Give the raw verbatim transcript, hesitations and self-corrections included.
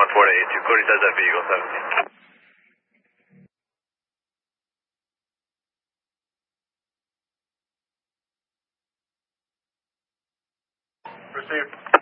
one four eight two, Cody says that Eagle seventeen. Received.